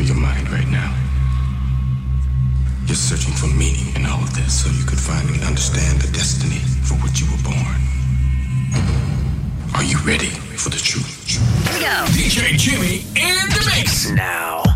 through your mind right now. You're searching for meaning in all of this so you could finally understand the destiny for which you were born. Are you ready for the truth? Here we go. DJ Jimmy in the mix now.